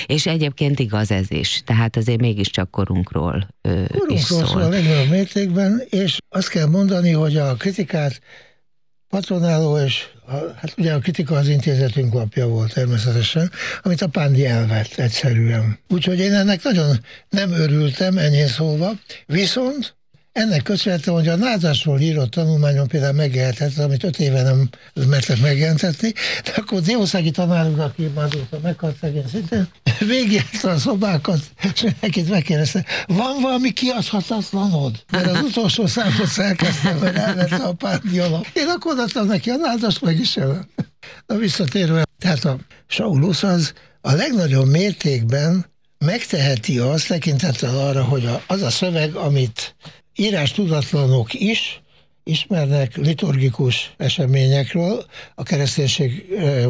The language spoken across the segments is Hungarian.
És egyébként igaz ez is, tehát azért mégiscsak korunkról is szól. Szól a legnagyobb mértékben, és azt kell mondani, hogy a kritikát patronáló, és hát ugye a kritika az intézetünk lapja volt természetesen, amit a Pándi elvett egyszerűen. Úgyhogy én ennek nagyon nem örültem, enyhén szólva, viszont ennek köszönhetően, hogy a názásról írott tanulmányon például megjelentett, amit 5 éve nem mertek megjelentetni, de akkor Diószági tanár úr, aki már azóta meghalt szegény szintén, végigjárta a szobákat, és mindenkit megkérdezte, van valami kiadhatatlanod? Mert az utolsó számot szerkeztem, hogy elvette a Pándi alap. Én akkor adtam neki a názást, meg is jelent. Na visszatérve, tehát a Saulus az a legnagyobb mértékben megteheti azt tekintettel arra, hogy az a szöveg, amit írás tudatlanok is ismernek liturgikus eseményekről, a kereszténység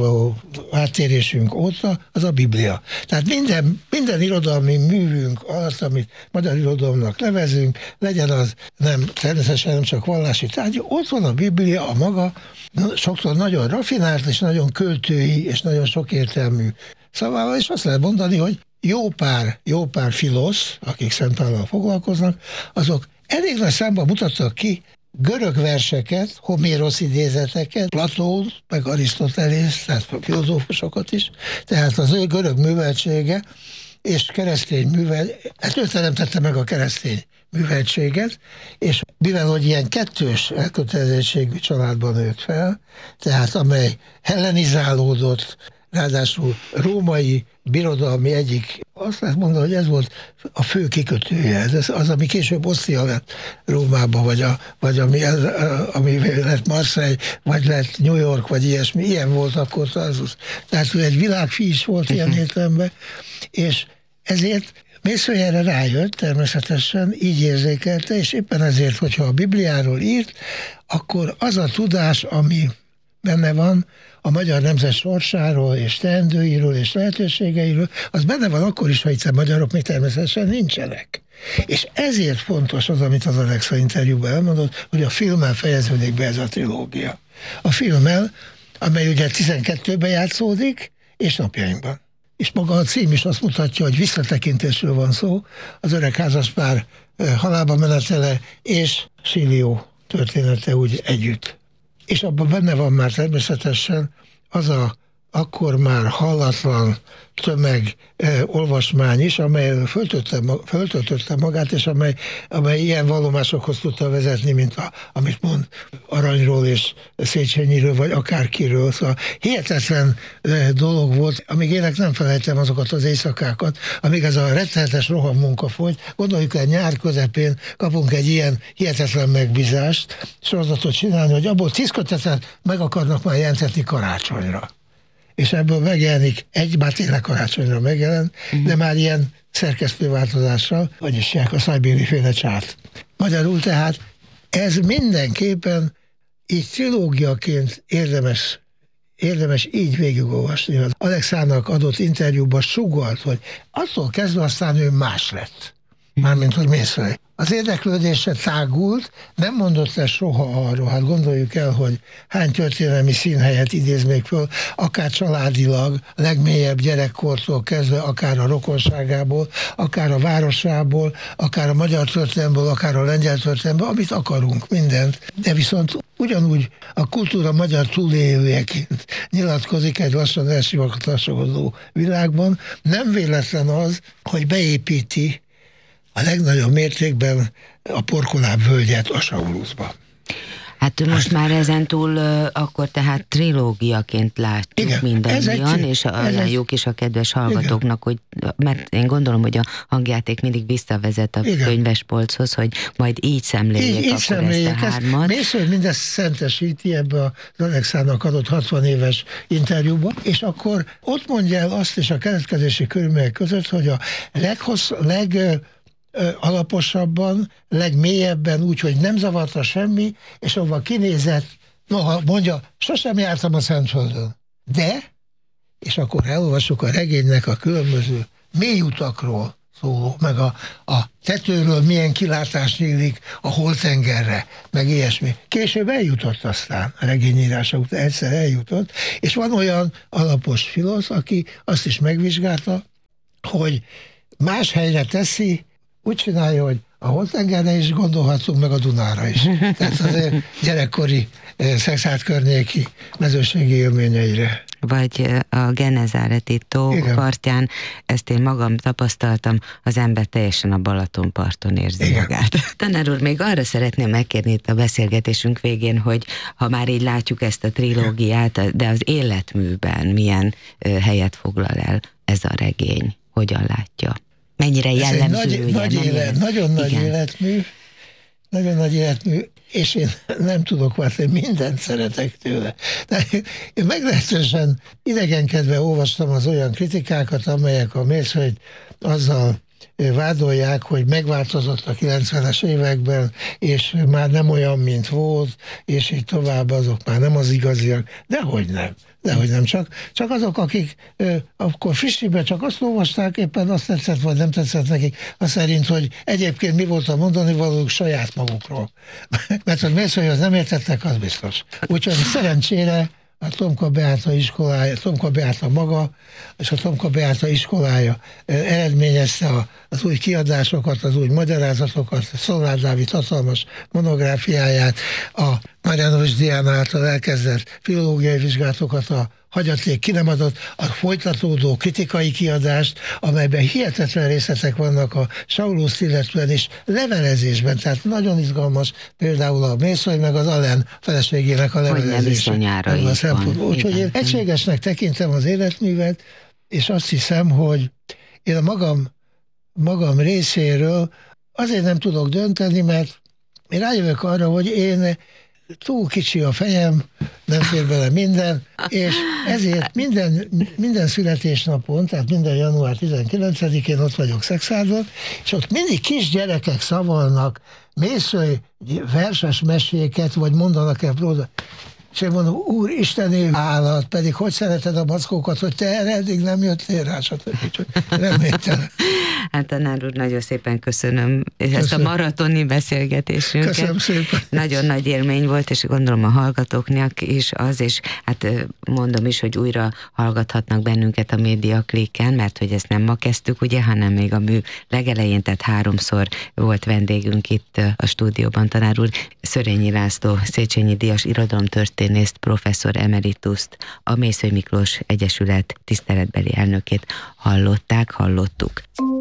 áttérésünk óta, az a Biblia. Tehát minden irodalmi művünk alatt, amit magyar irodalomnak nevezünk, legyen az természetesen nem csak vallási tárgy, ott van a Biblia a maga, sokszor nagyon rafinált, és nagyon költői, és nagyon sokértelmű szavával, és azt lehet mondani, hogy jó pár filosz, akik Szent Pállal foglalkoznak, azok elég nagy számban mutattak ki görög verseket, Homérosz idézeteket, Platón, meg Arisztotelész, tehát a filozófusokat is, tehát az ő görög műveltsége és keresztény hát ő teremtette meg a keresztény műveltséget, és mivel hogy ilyen kettős elkötelezettségű családban nőtt fel, tehát amely hellenizálódott, ráadásul római birodalmi egyik, azt lehet mondani, hogy ez volt a fő kikötője, ez az, ami később Osztia lett Rómába, vagy ami lett Marseille, vagy lett New York, vagy ilyesmi, ilyen volt akkor Tarzus. Tehát ő egy világfi is volt ilyen értelemben, és ezért Mészöly erre rájött természetesen, így érzékelte, és éppen ezért, hogyha a Bibliáról írt, akkor az a tudás, ami benne van, a magyar nemzet sorsáról, és teendőiről, és lehetőségeiről, az benne van akkor is, ha itt a magyarok még természetesen nincsenek. És ezért fontos az, amit az Alexa interjúban elmondott, hogy a filmmel fejeződik be ez a trilógia. A filmmel, amely ugye 12-ben játszódik, és napjainkban. És maga a cím is azt mutatja, hogy visszatekintésről van szó, az öreg házaspár halálba menetele és Sílió története úgy együtt. És abban benne van már természetesen az a akkor már hallatlan tömeg olvasmány is, amely föltöltötte magát, és amely ilyen vallomásokhoz tudta vezetni, mint amit mond Aranyról és Széchenyiről, vagy akárkiről. Szóval hihetetlen dolog volt, amíg ének nem felejtem azokat az éjszakákat, amíg ez a rettenetes rohammunka folyt. Gondoljuk el, nyár közepén kapunk egy ilyen hihetetlen megbízást, sorozatot csinálni, hogy abból 10 kötetet meg akarnak már jelentetni karácsonyra. És ebből megjelenik, bár tényleg karácsonyra megjelent, de már ilyen szerkesztőváltozással, vagyis a Szájbéli féle csárt. Magyarul tehát ez mindenképpen így trilógiaként érdemes így végigolvasni. Az Alexának adott interjúban sugalt, hogy attól kezdve aztán ő más lett. Mármint, hogy Mészöly. Az érdeklődése tágult, nem mondott le soha arról, hát gondoljuk el, hogy hány történelmi színhelyet idéz még föl, akár családilag, legmélyebb gyerekkortól kezdve, akár a rokonságából, akár a városából, akár a magyar történelmből, akár a lengyel történelmből, amit akarunk, mindent. De viszont ugyanúgy a kultúra magyar túlélőjeként nyilatkozik egy lassan elsivatagosodó világban. Nem véletlen az, hogy beépíti a legnagyobb mértékben a Porkoláb völgyet a Saulusba. Hát most már ezentúl akkor tehát trilógiaként látjuk, igen, mindannyian, és ajánljuk is a kedves hallgatóknak, hogy, mert én gondolom, hogy a hangjáték mindig visszavezet a könyvespolchoz, hogy majd így szemléljék így akkor szemléljék ezt a hármat. Mészöly mindezt szentesíti ebbe az Alexának adott 60 éves interjúban, és akkor ott mondja el azt is a keletkezési körülmények között, hogy a alaposabban, legmélyebben, úgy, hogy nem zavarta semmi, és ahova kinézett, noha mondja, sosem jártam a Szentföldön. De, és akkor elolvassuk a regénynek a különböző mély utakról szóló, meg a tetőről milyen kilátás nyílik a holtengerre, meg ilyesmi. Később eljutott aztán a regényírása után, egyszer eljutott, és van olyan alapos filosz, aki azt is megvizsgálta, hogy más helyre teszi, úgy csinálja, hogy a Holt-tengerre is gondolhatunk, meg a Dunára is. Tehát azért gyerekkori Szexárd környéki mezőségi élményeire. Vagy a Genezáreti tó partján, ezt én magam tapasztaltam, az ember teljesen a Balatonparton érzi magát. Tanár úr, még arra szeretném megkérni itt a beszélgetésünk végén, hogy ha már így látjuk ezt a trilógiát, de az életműben milyen helyet foglal el ez a regény? Hogyan látja? Mennyire jellemző? Nagyon nagy életmű, nagyon nagy életmű, és én nem tudok váltani, mindent szeretek tőle. De én meglehetősen idegenkedve olvastam az olyan kritikákat, amelyek a Mészölyt azzal vádolják, hogy megváltozott a 90-es években, és már nem olyan, mint volt, és így tovább, azok már nem az igaziak. Dehogy nem. Csak azok, akik akkor frissiben csak azt olvasták, éppen azt tetszett, vagy nem tetszett nekik, az szerint, hogy egyébként mi volt a mondani valójuk saját magukról. Mert hogy Mészölyhöz nem értettek, az biztos. Úgyhogy szerencsére a Tomka Beáta iskolája, Tomka Beáta maga, és a Tomka Beáta iskolája eredményezte az új kiadásokat, az új magyarázatokat, Szolnár Dávid hatalmas monográfiáját, a Marianovics Diana által elkezdett filológiai vizsgálatokat, a hagyaték ki nem adott, a folytatódó kritikai kiadást, amelyben hihetetlen részletek vannak a Sauluszt illetően is levelezésben, tehát nagyon izgalmas például a Mészöly meg az Allen feleségének a levelezése. Úgyhogy én egységesnek tekintem az életművet, és azt hiszem, hogy én a magam részéről azért nem tudok dönteni, mert én rájövök arra, hogy én túl kicsi a fejem, nem fér bele minden, és ezért minden születésnapon, tehát minden január 19-én ott vagyok Szexárdon, és ott mindig kisgyerekek szavalnak Mészöly verses meséket, vagy mondanak el próza. És én mondom, Úristen állat, pedig hogy szereted a mackókat, hogy te erre eddig nem jöttél rá, stb. Reménytelen. Hát tanár úr, nagyon szépen köszönöm ezt a maratoni beszélgetésünket. Köszönöm szépen. Nagyon nagy élmény volt, és gondolom a hallgatóknak is az, és hát mondom is, hogy újra hallgathatnak bennünket a Média Klikken, mert hogy ezt nem ma kezdtük, ugye, hanem még a mű legelején, tehát 3-szor volt vendégünk itt a stúdióban, tanár úr. Szörényi László, Széchenyi díjas irodalomtörténészt, professzor emerituszt, a Mészöly Miklós Egyesület tiszteletbeli elnökét hallottuk.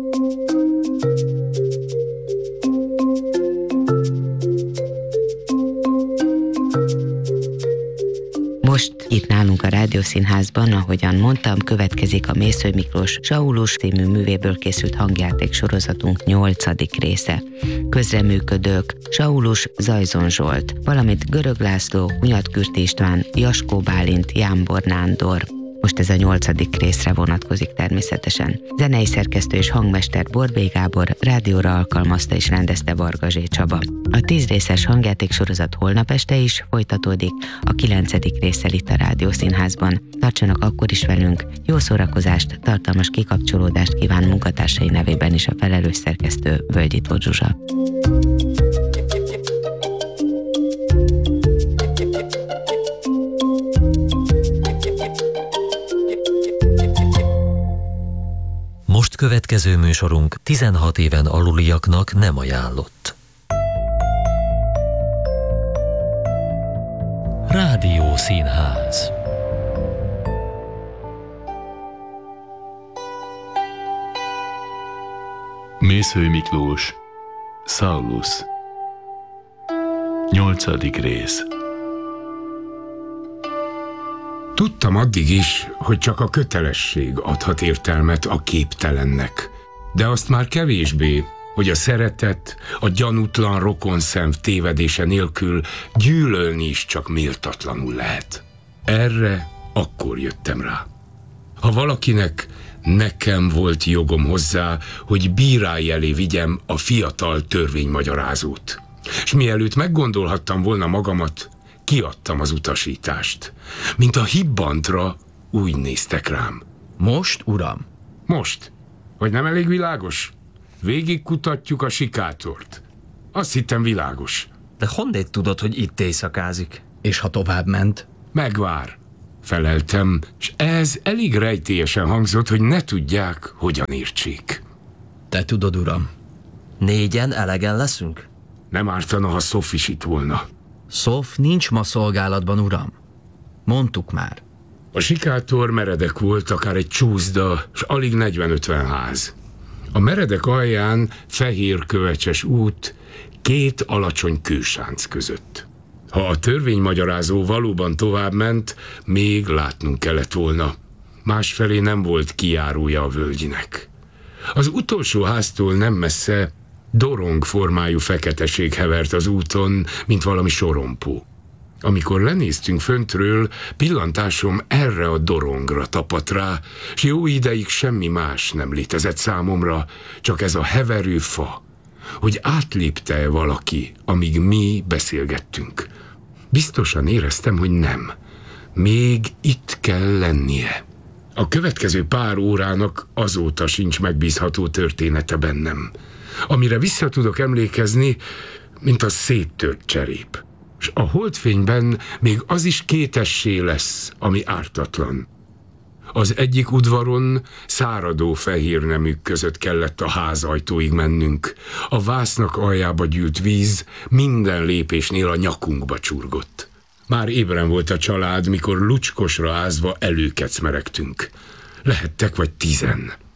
Most itt nálunk a Rádiószínházban, ahogyan mondtam, következik a Mészöly Miklós Saulus című művéből készült hangjáték sorozatunk 8. része. Közreműködők Saulus Zajzon Zsolt, valamint Görög László, Hunyatkürti István, Jaskó Bálint, Jámbor Nándor. Most ez a 8. részre vonatkozik természetesen. Zenei szerkesztő és hangmester Borbély Gábor, rádióra alkalmazta és rendezte Varga Zsé Csaba. A 10 részes hangjáték sorozat holnap este is folytatódik, a 9. résszel itt a Rádiószínházban. Tartsanak akkor is velünk, jó szórakozást, tartalmas kikapcsolódást kíván munkatársai nevében is a felelős szerkesztő Völgyi Tóth Zsuzsa. Most következő műsorunk 16 éven aluliaknak nem ajánlott. Rádiószínház. Mészöly Miklós, Saulus. 8. rész. Tudtam addig is, hogy csak a kötelesség adhat értelmet a képtelennek, de azt már kevésbé, hogy a szeretet, a gyanútlan rokonszem tévedése nélkül gyűlölni is csak méltatlanul lehet. Erre akkor jöttem rá. Ha valakinek, nekem volt jogom hozzá, hogy bírái elé vigyem a fiatal törvénymagyarázót. És mielőtt meggondolhattam volna magamat, kiadtam az utasítást. Mint a hibbantra úgy néztek rám. Most, uram? Most? Vagy nem elég világos? Végigkutatjuk a sikátort. Azt hittem világos. De honnét tudod, hogy itt éjszakázik? És ha tovább ment? Megvár. feleltem, és ez elég rejtélyesen hangzott, hogy ne tudják, hogyan értsék. Te tudod, uram, 4-en elegen leszünk? Nem ártana, ha Szof is itt volna. Szof nincs ma szolgálatban, uram. Mondtuk már. A sikátor meredek volt, akár egy csúszda, s alig 40-50 ház. A meredek alján fehér kövecses út 2 alacsony kősánc között. Ha a törvénymagyarázó valóban továbbment, még látnunk kellett volna. Másfelé nem volt kijárója a völgynek. Az utolsó háztól nem messze dorong formájú feketeség hevert az úton, mint valami sorompó. Amikor lenéztünk föntről, pillantásom erre a dorongra tapadt rá, s jó ideig semmi más nem létezett számomra, csak ez a heverő fa, hogy átlépte-e valaki, amíg mi beszélgettünk. Biztosan éreztem, hogy nem. Még itt kell lennie. A következő pár órának azóta sincs megbízható története bennem. Amire vissza tudok emlékezni, mint a széttört cserép. És a holdfényben még az is kétessé lesz, ami ártatlan. Az egyik udvaron száradó fehér neműk között kellett a ház ajtóig mennünk. A vásznak aljába gyűlt víz minden lépésnél a nyakunkba csurgott. Már ébren volt a család, mikor lucskosra ázva előkecmeregtünk. Lehettek vagy 10.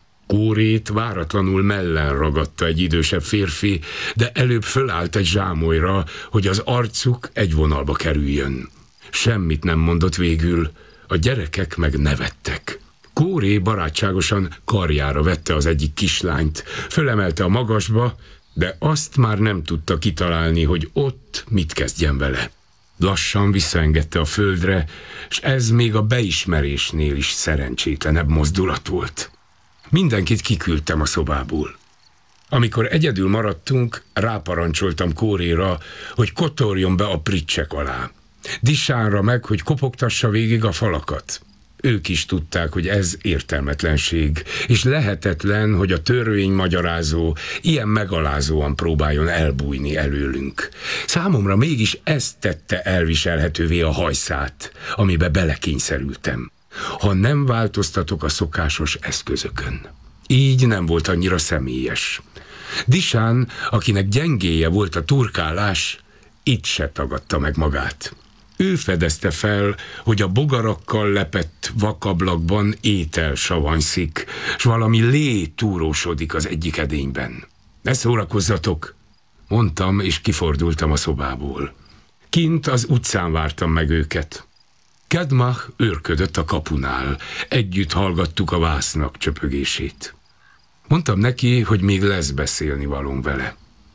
Kórét váratlanul mellen ragadta egy idősebb férfi, de előbb fölállt egy zsámolyra, hogy az arcuk egy vonalba kerüljön. Semmit nem mondott végül, a gyerekek meg nevettek. Kóré barátságosan karjára vette az egyik kislányt, fölemelte a magasba, de azt már nem tudta kitalálni, hogy ott mit kezdjen vele. Lassan visszaengedte a földre, és ez még a beismerésnél is szerencsétlenebb mozdulat volt. Mindenkit kiküldtem a szobából. Amikor egyedül maradtunk, ráparancsoltam Kóréra, hogy kotorjon be a pricsek alá. Dissánra meg, hogy kopogtassa végig a falakat. Ők is tudták, hogy ez értelmetlenség, és lehetetlen, hogy a törvénymagyarázó ilyen megalázóan próbáljon elbújni előlünk. Számomra mégis ez tette elviselhetővé a hajszát, amibe belekényszerültem. Ha nem változtatok a szokásos eszközökön. Így nem volt annyira személyes. Dissán, akinek gyengéje volt a turkálás, itt se tagadta meg magát. Ő fedezte fel, hogy a bogarakkal lepett vakablakban étel savanyzik, s valami lé túrósodik az egyik edényben. Ne szórakozzatok, mondtam, és kifordultam a szobából. Kint az utcán vártam meg őket. Kedmach őrködött a kapunál, együtt hallgattuk a vásznak csöpögését. Mondtam neki, hogy még lesz beszélni valóm vele.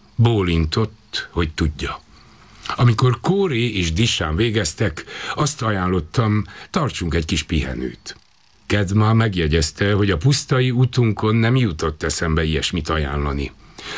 Bólintott, hogy tudja. Amikor Kóré és Dissán végeztek, azt ajánlottam, tartsunk egy kis pihenőt. Kedma megjegyezte, hogy a pusztai útunkon nem jutott eszembe ilyesmit ajánlani.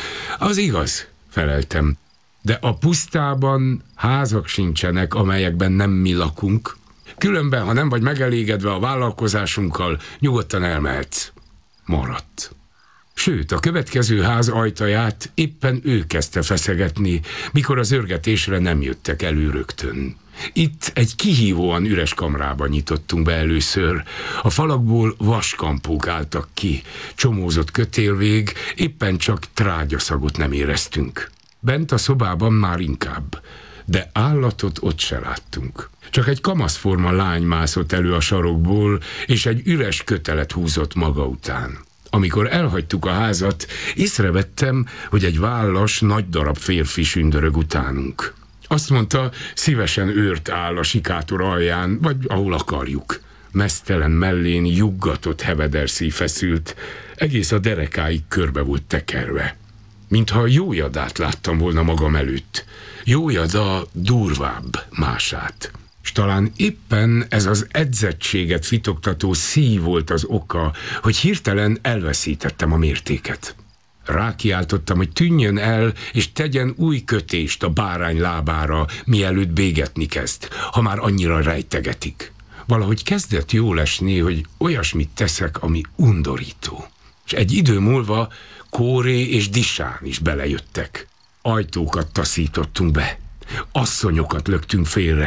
Az igaz, feleltem, de a pusztában házak sincsenek, amelyekben nem mi lakunk. Különben, ha nem vagy megelégedve a vállalkozásunkkal, nyugodtan elmehetsz. Maradt. Sőt, a következő ház ajtaját éppen ő kezdte feszegetni, mikor az örgetésre nem jöttek elő rögtön. Itt egy kihívóan üres kamrába nyitottunk be először. A falakból vaskampók álltak ki, csomózott kötélvég, éppen csak trágyaszagot nem éreztünk. Bent a szobában már inkább, de állatot ott se láttunk. Csak egy kamaszforma lány mászott elő a sarokból, és egy üres kötelet húzott maga után. Amikor elhagytuk a házat, észrevettem, hogy egy vállas, nagy darab férfi sündörög utánunk. Azt mondta, szívesen őrt áll a sikátor alján, vagy ahol akarjuk. Meztelen mellén juggatott hevederszíj feszült, egész a derekáig körbe volt tekerve. Mintha Jójadát láttam volna magam előtt. Jójada durvább mását. És talán éppen ez az edzettséget fitoktató szíj volt az oka, hogy hirtelen elveszítettem a mértéket. Rákiáltottam, hogy tűnjön el, és tegyen új kötést a bárány lábára, mielőtt bégetni kezd, ha már annyira rejtegetik. Valahogy kezdett jól esni, hogy olyasmit teszek, ami undorító. És egy idő múlva Kóré és Dissán is belejöttek. Ajtókat taszítottunk be. Asszonyokat löktünk félre.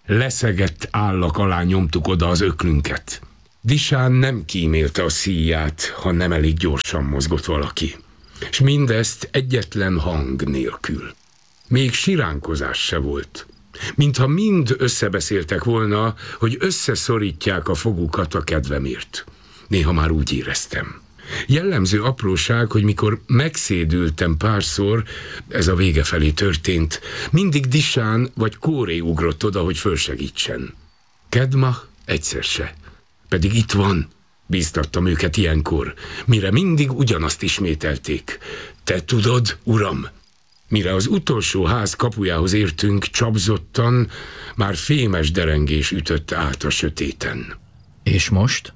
Leszegett állak alá nyomtuk oda az öklünket. Disán nem kímélte a szíját, ha nem elég gyorsan mozgott valaki. És mindezt egyetlen hang nélkül. Még siránkozás se volt. Mintha mind összebeszéltek volna, hogy összeszorítják a fogukat a kedvemért. Néha már úgy éreztem. Jellemző apróság, hogy mikor megszédültem párszor, ez a vége felé történt, mindig Disán vagy Kóré ugrott oda, hogy fölsegítsen. Kedma egyszer se. Pedig itt van, bíztattam őket ilyenkor, mire mindig ugyanazt ismételték. Te tudod, uram? Mire az utolsó ház kapujához értünk, csapzottan, már fémes derengés ütött át a sötéten. És most?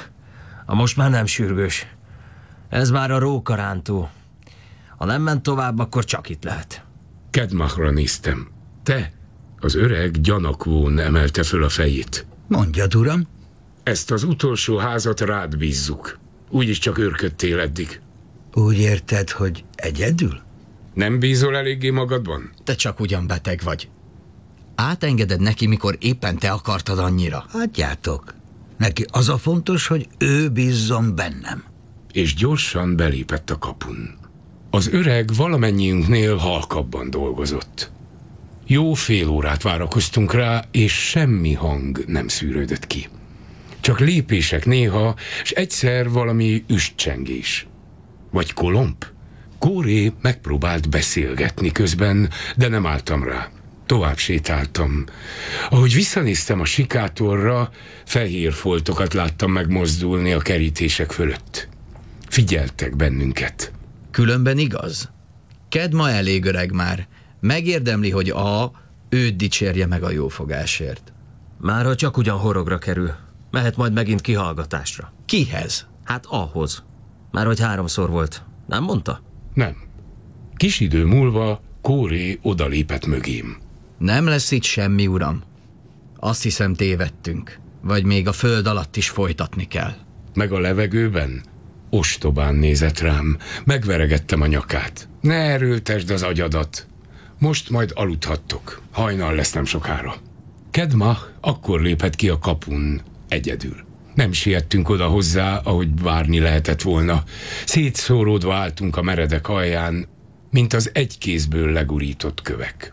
Most már nem sürgős. Ez már a rókarántó. Ha nem ment tovább, akkor csak itt lehet. Kedmachra néztem. Te? Az öreg gyanakvón emelte föl a fejét. Mondjad, uram. Ezt az utolsó házat rád bízzuk. Úgyis csak őrködtél eddig. Úgy érted, hogy egyedül? Nem bízol eléggé magadban? Te csak ugyan beteg vagy. Átengeded neki, mikor éppen te akartad annyira. Hagyjátok. Neki az a fontos, hogy ő bízzon bennem. És gyorsan belépett a kapun. Az öreg valamennyiünknél halkabban dolgozott. Jó fél órát várakoztunk rá, és semmi hang nem szűrődött ki. Csak lépések néha, és egyszer valami üstcsengés. Vagy kolomb? Kóré megpróbált beszélgetni közben, de nem álltam rá. Tovább sétáltam. Ahogy visszanéztem a sikátorra, fehér foltokat láttam megmozdulni a kerítések fölött. Figyeltek bennünket. Különben igaz? Kedma elég öreg már. Megérdemli, hogy őt dicsérje meg a jófogásért. Már ha csak ugyan horogra kerül, mehet majd megint kihallgatásra. Kihez? Hát ahhoz. Már hogy 3-szor volt. Nem mondta? Nem. Kis idő múlva Kóré odalépett mögém. Nem lesz itt semmi, uram. Azt hiszem, tévedtünk. Vagy még a föld alatt is folytatni kell. Meg a levegőben? Ostobán nézett rám. Megveregettem a nyakát. Ne erőltesd az agyadat. Most majd aludhattok. Hajnal lesz nem sokára. Kedma akkor lépett ki a kapun egyedül. Nem siettünk oda hozzá, ahogy várni lehetett volna. Szétszóródva álltunk a meredek alján, mint az egy kézből legurított kövek.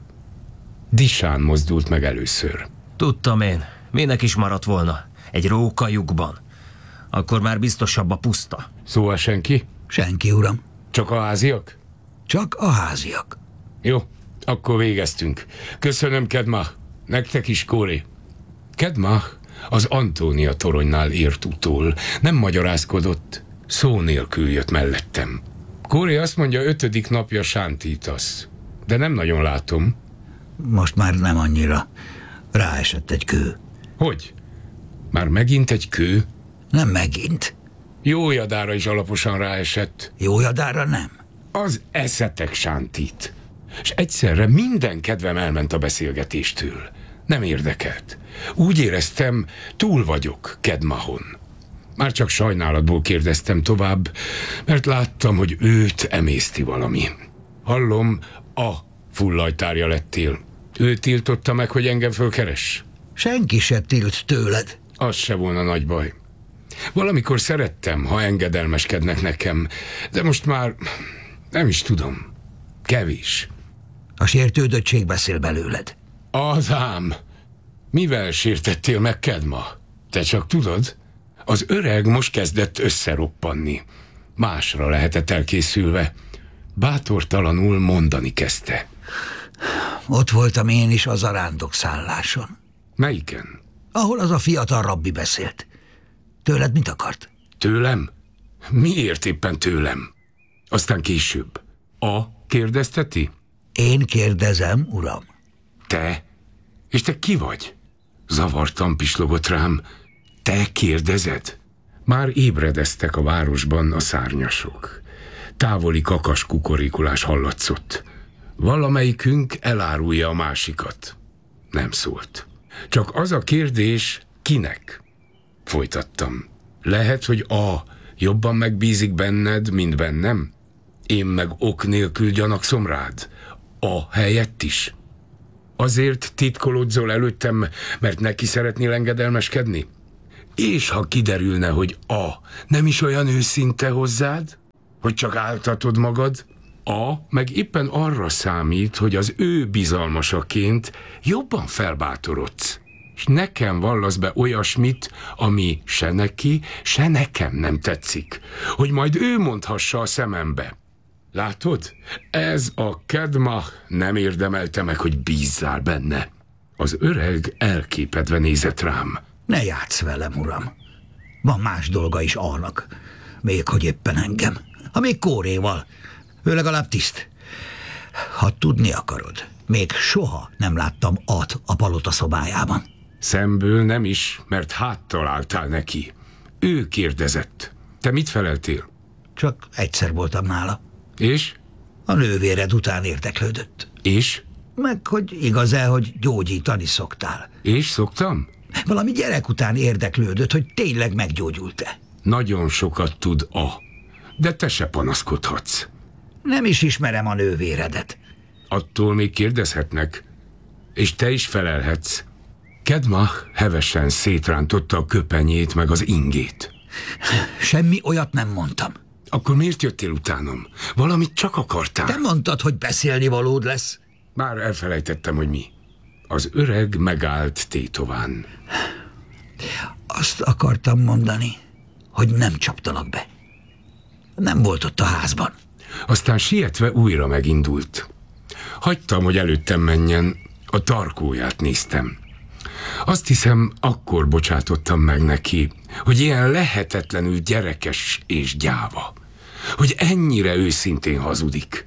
Disán mozdult meg először. Tudtam én, minek is maradt volna. Egy rókajukban. Akkor már biztosabb a puszta. Szóval senki? Senki, uram. Csak a háziak? Csak a háziak. Jó, akkor végeztünk. Köszönöm, Kedma. Nektek is, Kóré. Kedma az Antónia toronynál ért utól. Nem magyarázkodott. Szó nélkül jött mellettem. Kóré azt mondja, 5. napja sántítasz. De nem nagyon látom. Most már nem annyira. Ráesett egy kő. Hogy? Már megint egy kő? Nem megint. Jójadára is alaposan ráesett. Jójadára nem. Az eszetek sántít. És egyszerre minden kedvem elment a beszélgetéstől. Nem érdekelt. Úgy éreztem, túl vagyok Kedmahon. Már csak sajnálatból kérdeztem tovább, mert láttam, hogy őt emészti valami. Hallom, a fullajtárja lettél. Ő tiltotta meg, hogy engem fölkeres? Senki se tilt tőled. Az se volna nagy baj. Valamikor szerettem, ha engedelmeskednek nekem, de most már nem is tudom. Kevés. A sértődöttség beszél belőled. Az ám. Mivel sértettél meg, Kedma? Te csak tudod? Az öreg most kezdett összeroppanni. Másra lehetett elkészülve. Bátortalanul mondani kezdte. Ott voltam én is az arándokszálláson. Melyiken? Ahol az a fiatal rabbi beszélt. Tőled mit akart? Tőlem? Miért éppen tőlem? Aztán később. Kérdezteti? Én kérdezem, uram. Te? És te ki vagy? Zavartan pislogott rám. Te kérdezed? Már ébredeztek a városban a szárnyasok. Távoli kakas kukorékolás hallatszott. Valamelyikünk elárulja a másikat. Nem szólt. Csak az a kérdés, kinek? Folytattam. Lehet, hogy jobban megbízik benned, mint bennem? Én meg ok nélkül gyanakszom rád? Helyett is? Azért titkolódzol előttem, mert neki szeretnél engedelmeskedni? És ha kiderülne, hogy A nem is olyan őszinte hozzád, hogy csak áltatod magad, A meg éppen arra számít, hogy az ő bizalmasaként jobban felbátorodsz, és nekem vallasz be olyasmit, ami se neki, se nekem nem tetszik, hogy majd ő mondhassa a szemembe. Látod? Ez a Kedmach nem érdemelte meg, hogy bízzál benne. Az öreg elképedve nézett rám. Ne játsz velem, uram. Van más dolga is annak, még hogy éppen engem. Ha még Kóréval. Ő legalább tiszt. Ha tudni akarod, még soha nem láttam a palota szobájában. Szemből nem is, mert háttal álltál neki. Ő kérdezett. Te mit feleltél? Csak egyszer voltam nála. És? A nővéred után érdeklődött. És? Meg, hogy igaz-e, hogy gyógyítani szoktál. És szoktam? Valami gyerek után érdeklődött, hogy tényleg meggyógyult-e. Nagyon sokat tud A, de te se panaszkodhatsz. Nem is ismerem a nővéredet. Attól még kérdezhetnek, és te is felelhetsz. Kedmach hevesen szétrántotta a köpenyét meg az ingét. Semmi olyat nem mondtam. Akkor miért jöttél utánam? Valamit csak akartál. Te mondtad, hogy beszélni valód lesz. Már elfelejtettem, hogy mi. Az öreg megállt tétován. Azt akartam mondani, hogy nem csaptalak be. Nem volt ott a házban. Aztán sietve újra megindult. Hagytam, hogy előttem menjen, a tarkóját néztem. Azt hiszem, akkor bocsátottam meg neki, hogy ilyen lehetetlenül gyerekes és gyáva. Hogy ennyire őszintén hazudik.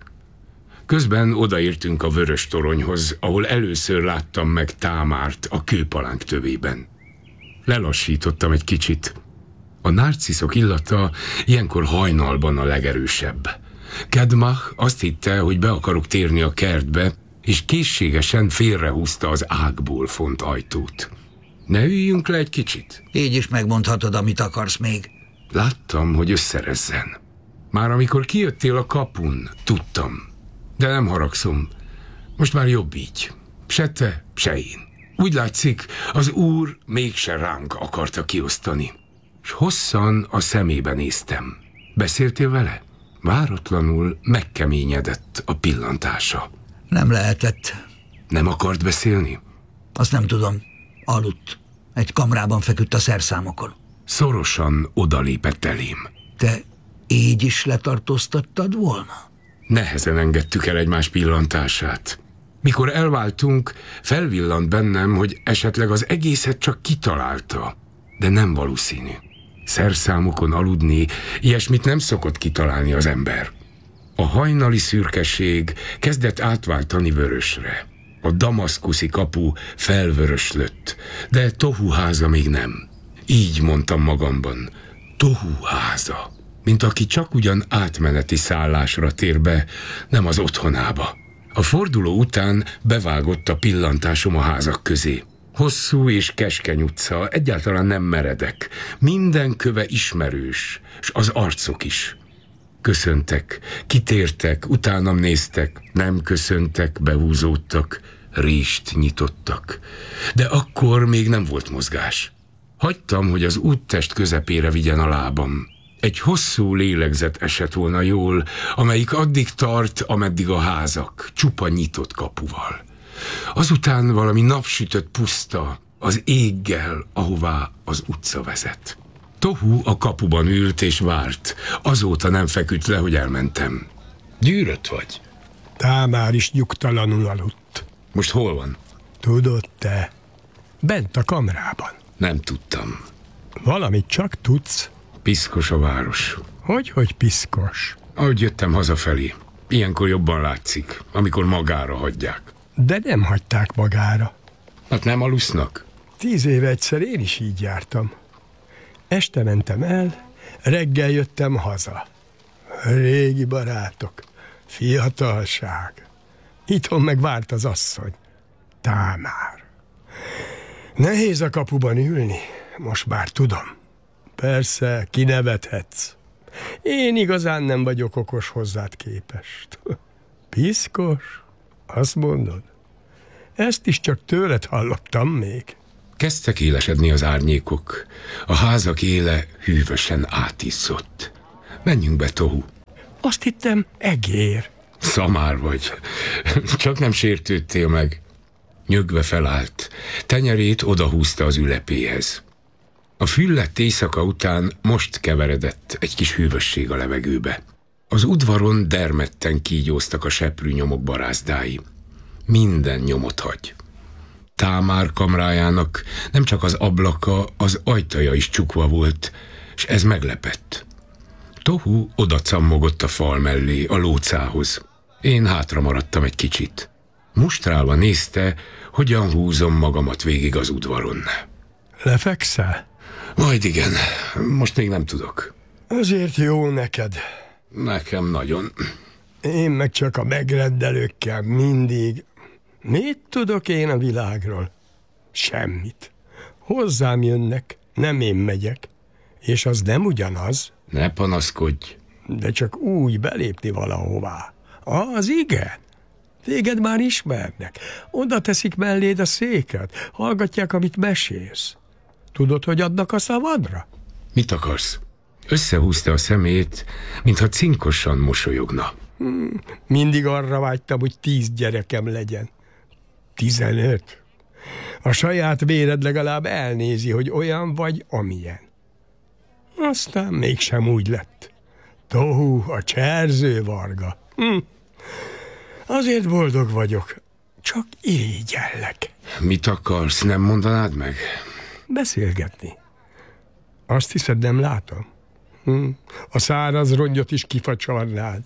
Közben odaértünk a Vörös Toronyhoz, ahol először láttam meg Támárt a kőpalánk tövében. Lelassítottam egy kicsit. A nárciszok illata ilyenkor hajnalban a legerősebb. Kedmach azt hitte, hogy be akarok térni a kertbe, és készségesen félrehúzta az ágból font ajtót. Ne üljünk le egy kicsit? Így is megmondhatod, amit akarsz még. Láttam, hogy összerezzen. Már amikor kijöttél a kapun, tudtam. De nem haragszom. Most már jobb így. Se te, se én. Úgy látszik, az úr mégse ránk akarta kiosztani. És hosszan a szemébe néztem. Beszéltél vele? Váratlanul megkeményedett a pillantása. Nem lehetett. Nem akart beszélni? Azt nem tudom. Aludt. Egy kamrában feküdt a szerszámokon. Szorosan odalépett elém. Te így is letartóztattad volna? Nehezen engedtük el egymás pillantását. Mikor elváltunk, felvillant bennem, hogy esetleg az egészet csak kitalálta, de nem valószínű. Szerszámokon aludni, ilyesmit nem szokott kitalálni az ember. A hajnali szürkeség kezdett átváltani vörösre. A damaszkuszi kapu felvöröslött, de Tohu háza még nem. Így mondtam magamban, Tohu háza, mint aki csak ugyan átmeneti szállásra tér be, nem az otthonába. A forduló után bevágott a pillantásom a házak közé. Hosszú és keskeny utca, egyáltalán nem meredek. Minden köve ismerős, s az arcok is. Köszöntek, kitértek, utánam néztek, nem köszöntek, behúzódtak, rést nyitottak. De akkor még nem volt mozgás. Hagytam, hogy az úttest közepére vigyen a lábam. Egy hosszú lélegzet esett volna jól, amelyik addig tart, ameddig a házak, csupa nyitott kapuval. Azután valami napsütött puszta, az éggel, ahová az utca vezet. Tohu a kapuban ült és várt. Azóta nem feküdt le, hogy elmentem. Gyűrött vagy? Támár is nyugtalanul aludt. Most hol van? Tudod te? Bent a kamrában. Nem tudtam. Valamit csak tudsz. Piszkos a város. Hogy piszkos? Ahogy jöttem hazafelé. Ilyenkor jobban látszik, amikor magára hagyják. De nem hagyták magára. Hát nem alusznak? 10 éve egyszer én is így jártam. Este mentem el, reggel jöttem haza. Régi barátok, fiatalság. Itthon meg várt az asszony. Támár. Nehéz a kapuban ülni, most már tudom. Persze, kinevethetsz. Én igazán nem vagyok okos hozzád képest. Piszkos? Azt mondod? Ezt is csak tőled hallottam még. Kezdtek élesedni az árnyékok. A házak éle hűvösen átizzott. Menjünk be, Tohu. Azt hittem, egér. Szamár vagy. Csak nem sértődtél meg. Nyögve felállt. Tenyerét odahúzta az ülepéhez. A füllett éjszaka után most keveredett egy kis hűvösség a levegőbe. Az udvaron dermedten kígyóztak a seprű nyomok barázdái. Minden nyomot hagy. Támár kamrájának nem csak az ablaka, az ajtaja is csukva volt, és ez meglepett. Tohu oda cammogott a fal mellé, a lócához. Én hátra maradtam egy kicsit. Mustrálva nézte, hogyan húzom magamat végig az udvaron. Lefekszel? Majd igen, most még nem tudok. Azért jó neked. Nekem nagyon. Én meg csak a megrendelőkkel mindig. Mit tudok én a világról? Semmit. Hozzám jönnek, nem én megyek. És az nem ugyanaz. Ne panaszkodj. De csak úgy belépni valahová. Az igen. Téged már ismernek. Oda teszik melléd a széket. Hallgatják, amit mesélsz. Tudod, hogy adnak a szavadra? Mit akarsz? Összehúzta a szemét, mintha cinkosan mosolyogna. Mindig arra vágytam, hogy 10 gyerekem legyen. 15. A saját véred legalább elnézi, hogy olyan vagy, amilyen. Aztán mégsem úgy lett. Tohu, a cserző varga. Azért boldog vagyok. Csak irigyellek. Mit akarsz, nem mondanád meg? Beszélgetni. Azt hiszed, nem látom? A száraz rongyot is kifacsarnád.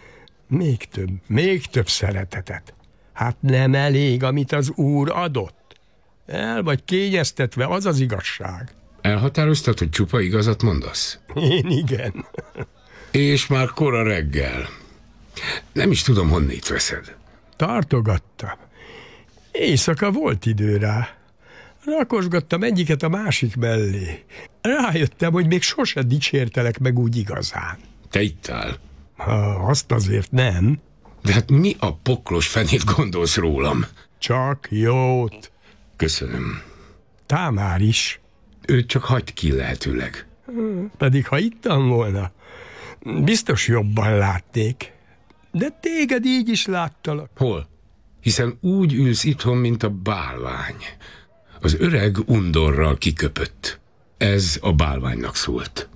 Még több szeretetet. Hát nem elég, amit az Úr adott. El vagy kényeztetve, az az igazság. Elhatároztad, hogy csupa igazat mondasz? Én igen. És már kora reggel. Nem is tudom, honnét veszed. Tartogattam. Éjszaka volt idő rá. Rakosgattam egyiket a másik mellé. Rájöttem, hogy még sose dicsértelek meg úgy igazán. Te ittál? Azt azért nem. De hát mi a poklos fenét gondolsz rólam? Csak jót. Köszönöm. Támár is. Őt csak hagyd ki lehetőleg. Pedig ha ittam volna, biztos jobban látnék. De téged így is láttalak. Hol? Hiszen úgy ülsz itthon, mint a bálvány. Az öreg undorral kiköpött. Ez a bálványnak szólt.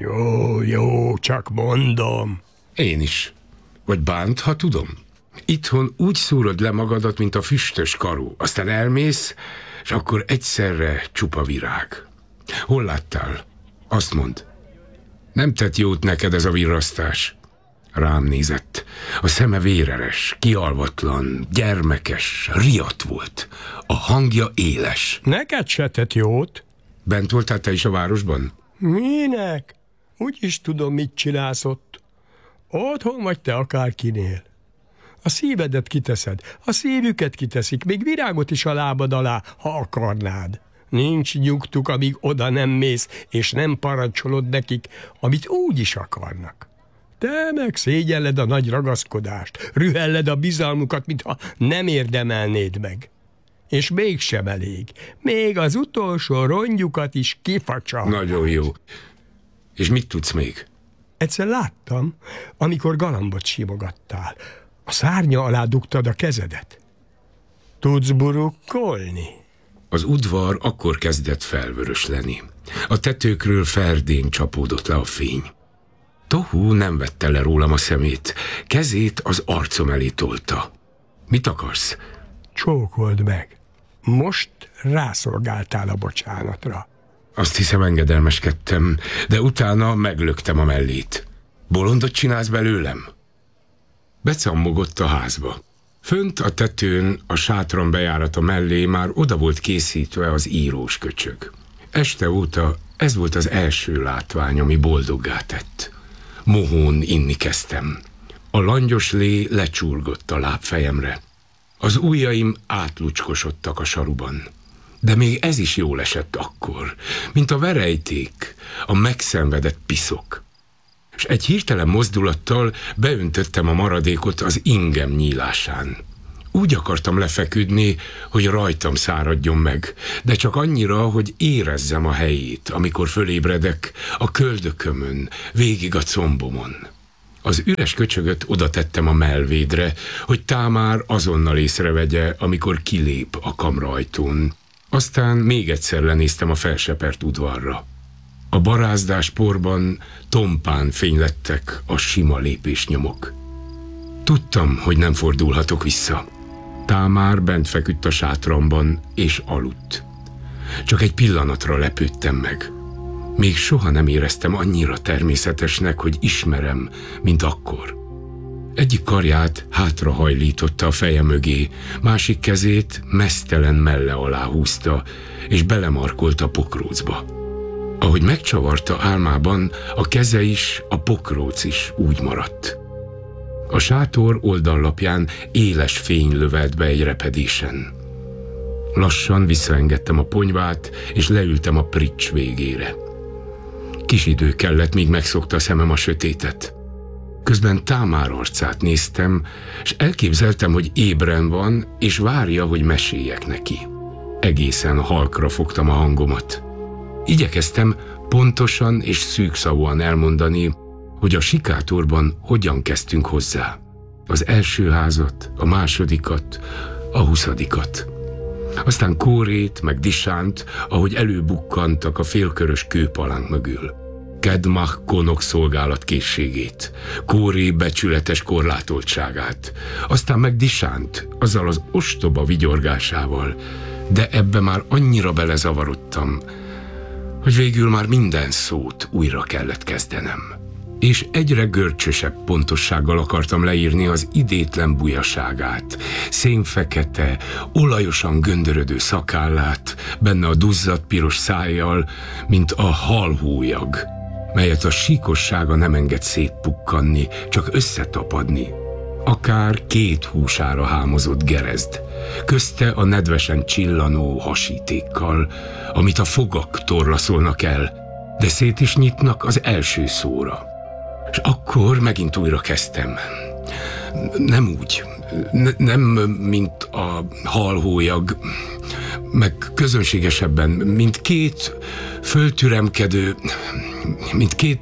Jó, csak mondom. Én is. Vagy bánt, ha tudom. Itthon úgy szúrod le magadat, mint a füstös karó. Aztán elmész, és akkor egyszerre csupa virág. Hol láttál? Azt mondd. Nem tett jót neked ez a virrasztás? Rám nézett. A szeme véreres, kialvatlan, gyermekes, riadt volt. A hangja éles. Neked se tett jót. Bent voltál te is a városban? Minek? Úgyis tudom, mit csinálsz ott. Otthon vagy te akárkinél. A szívedet kiteszed, a szívüket kiteszik, még virágot is a lábad alá, ha akarnád. Nincs nyugtuk, amíg oda nem mész, és nem parancsolod nekik, amit úgy is akarnak. Te meg szégyelled a nagy ragaszkodást, rühelled a bizalmukat, mintha nem érdemelnéd meg. És mégsem elég. Még az utolsó rongyukat is kifacsal. Nagyon jó. És mit tudsz még? Egyszer láttam, amikor galambot simogattál. A szárnya alá dugtad a kezedet. Tudsz burukkolni? Az udvar akkor kezdett felvörösleni. A tetőkről ferdén csapódott le a fény. Tohu nem vette le rólam a szemét. Kezét az arcom elé tolta. Mit akarsz? Csókold meg. Most rászolgáltál a bocsánatra. Azt hiszem, engedelmeskedtem, de utána meglöktem a mellét. Bolondot csinálsz belőlem? Becammogott a házba. Fönt a tetőn, a sátram bejárata mellé már oda volt készítve az írós köcsög. Este óta ez volt az első látvány, ami boldoggá tett. Mohón inni kezdtem. A langyos lé lecsurgott a lábfejemre. Az ujjaim átlucskosodtak a saruban. De még ez is jól esett akkor, mint a verejték, a megszenvedett piszok. És egy hirtelen mozdulattal beöntöttem a maradékot az ingem nyílásán. Úgy akartam lefeküdni, hogy rajtam száradjon meg, de csak annyira, hogy érezzem a helyét, amikor fölébredek a köldökömön, végig a combomon. Az üres köcsögöt oda tettem a mellvédre, hogy Támár azonnal észrevegye, amikor kilép a kamraajtón. Aztán még egyszer lenéztem a felsepert udvarra. A barázdás porban tompán fénylettek a sima lépésnyomok. Tudtam, hogy nem fordulhatok vissza. Támár bent feküdt a sátramban, és aludt. Csak egy pillanatra lepődtem meg. Még soha nem éreztem annyira természetesnek, hogy ismerem, mint akkor. Egyik karját hátrahajlította a feje mögé, másik kezét meztelen melle alá húzta, és belemarkolt a pokrócba. Ahogy megcsavarta álmában, a keze is, a pokróc is úgy maradt. A sátor oldallapján éles fény lövelt be egy repedésen. Lassan visszaengedtem a ponyvát, és leültem a prics végére. Kis idő kellett, míg megszokta a szemem a sötétet. Közben Támár arcát néztem, és elképzeltem, hogy ébren van, és várja, hogy meséljek neki. Egészen halkra fogtam a hangomat. Igyekeztem pontosan és szűkszavúan elmondani, hogy a sikátorban hogyan kezdtünk hozzá. Az első házat, a másodikat, a 20. Aztán Kórét, meg Disánt, ahogy előbukkantak a félkörös kőpalánk mögül. Kedmach konok szolgálat készségét, Kóré becsületes korlátoltságát, aztán meg Disánt, azzal az ostoba vigyorgásával, de ebbe már annyira belezavarodtam, hogy végül már minden szót újra kellett kezdenem. És egyre görcsösebb pontossággal akartam leírni az idétlen bujaságát, szénfekete, olajosan göndörödő szakállát, benne a duzzadt piros szájjal, mint a halhólyag, melyet a síkossága nem enged szétpukkanni, csak összetapadni. Akár 2 húsára hámozott gerezd, közte a nedvesen csillanó hasítékkal, amit a fogak torlaszolnak el, de szét is nyitnak az első szóra. És akkor megint újra kezdtem. Nem úgy, nem mint a halhólyag, meg közönségesebben, mint 2 föltüremkedő, mint 2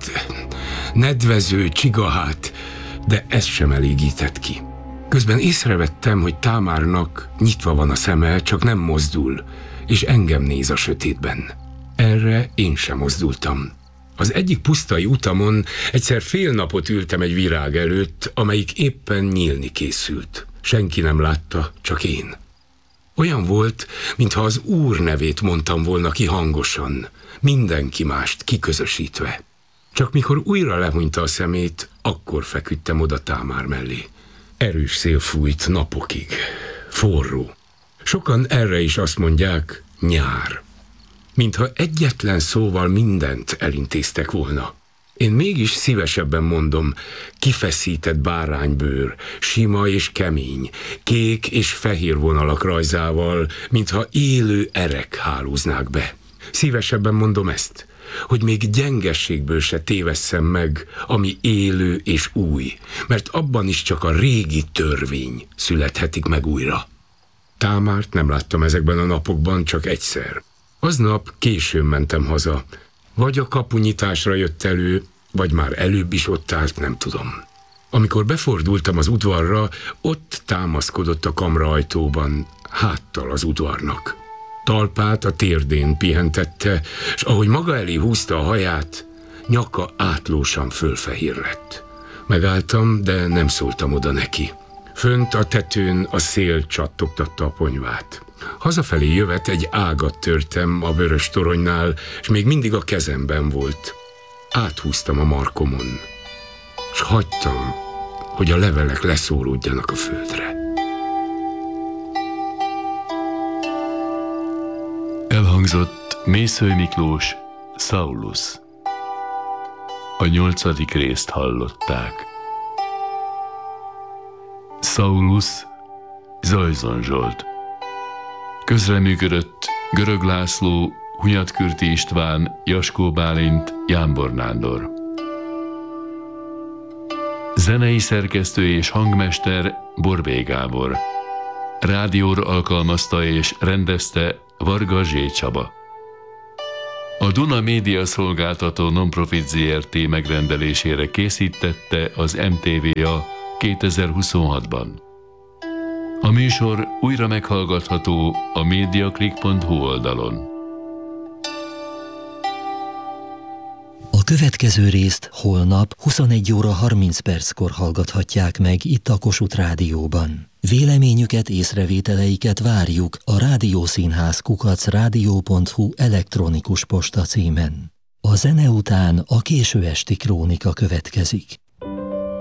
nedvező csigahát, de ez sem elégített ki. Közben észrevettem, hogy Támárnak nyitva van a szeme, csak nem mozdul, és engem néz a sötétben. Erre én sem mozdultam. Az egyik pusztai utamon egyszer fél napot ültem egy virág előtt, amelyik éppen nyílni készült. Senki nem látta, csak én. Olyan volt, mintha az Úr nevét mondtam volna ki hangosan, mindenki mást kiközösítve. Csak mikor újra lehunyta a szemét, akkor feküdtem oda Támár mellé. Erős szél fújt napokig. Forró. Sokan erre is azt mondják, nyár. Mintha egyetlen szóval mindent elintéztek volna. Én mégis szívesebben mondom, kifeszített báránybőr, sima és kemény, kék és fehér vonalak rajzával, mintha élő erek hálóznák be. Szívesebben mondom ezt, hogy még gyengességből se tévesszem meg, ami élő és új, mert abban is csak a régi törvény születhetik meg újra. Támárt nem láttam ezekben a napokban, csak egyszer. Aznap későn mentem haza. Vagy a kapunyitásra jött elő, vagy már előbb is ott állt, nem tudom. Amikor befordultam az udvarra, ott támaszkodott a kamraajtóban, háttal az udvarnak. Talpát a térdén pihentette, és ahogy maga elé húzta a haját, nyaka átlósan fölfehér lett. Megálltam, de nem szóltam oda neki. Fönt a tetőn a szél csattogtatta a ponyvát. Hazafelé jövet egy ágat törtem a vörös toronynál, és még mindig a kezemben volt. Áthúztam a markomon, és hagytam, hogy a levelek leszóródjanak a földre. Elhangzott Mészöly Miklós, Saulus. A 8. részt hallották. Saulus, Zajzon Zsolt. Közreműködött Görög László, Hunyatkürti István, Jaskó Bálint, Jámbor Nándor. Zenei szerkesztő és hangmester Borbély Gábor. rádióra alkalmazta és rendezte Varga Zsé Csaba. A Duna Média Szolgáltató Nonprofit Zrt. Megrendelésére készítette az MTVA 2026-ban. A műsor újra meghallgatható a mediaclick.hu oldalon. A következő részt holnap 21 óra 30 perckor hallgathatják meg itt a Kossuth Rádióban. Véleményüket, észrevételeiket várjuk a rádiószínház@rádió.hu elektronikus posta címen. A zene után a késő esti krónika következik.